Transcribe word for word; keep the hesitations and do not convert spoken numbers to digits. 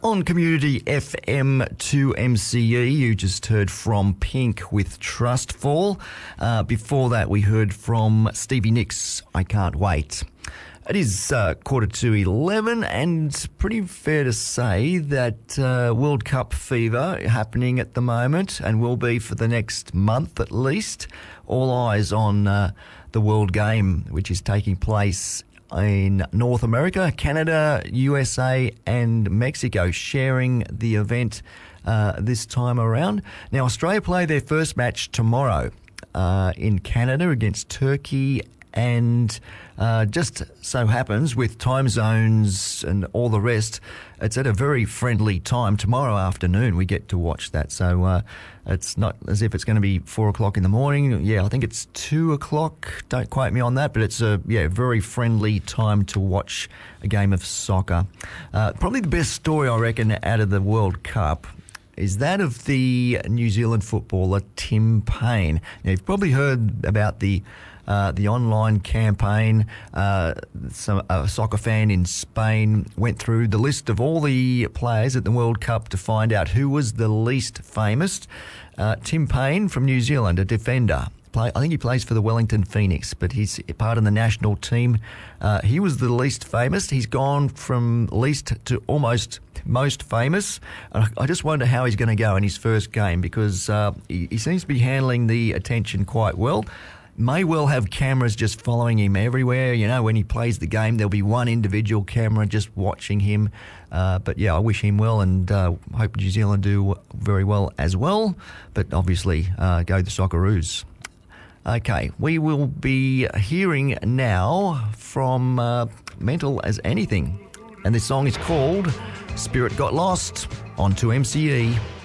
On Community F M two M C E, you just heard from Pink with Trustfall. Uh, before that, we heard from Stevie Nicks, I Can't Wait. It is uh, quarter to eleven, and pretty fair to say that uh, World Cup fever happening at the moment, and will be for the next month at least. All eyes on uh, the World Game, which is taking place in North America, Canada, U S A and Mexico sharing the event uh, this time around. Now, Australia play their first match tomorrow uh, in Canada against Turkey, and uh, just so happens with time zones and all the rest, it's at a very friendly time. Tomorrow afternoon we get to watch that, so uh, it's not as if it's going to be four o'clock in the morning. Yeah, I think it's two o'clock. Don't quote me on that, but it's a yeah very friendly time to watch a game of soccer. Uh, probably the best story, I reckon, out of the World Cup is that of the New Zealand footballer Tim Paine. Now, you've probably heard about the uh, the online campaign. Uh, some, a soccer fan in Spain went through the list of all the players at the World Cup to find out who was the least famous. Uh, Tim Paine from New Zealand, a defender. Play, I think he plays for the Wellington Phoenix, but he's part of the national team. Uh, he was the least famous. He's gone from least to almost most famous. Uh, I just wonder how he's going to go in his first game, because uh, he, he seems to be handling the attention quite well. May well have cameras just following him everywhere. You know, when he plays the game, there'll be one individual camera just watching him. Uh, but yeah, I wish him well, and uh, hope New Zealand do very well as well. But obviously, uh, go the Socceroos. Okay, we will be hearing now from uh, Mental as Anything. And this song is called Spirit Got Lost on two M C E.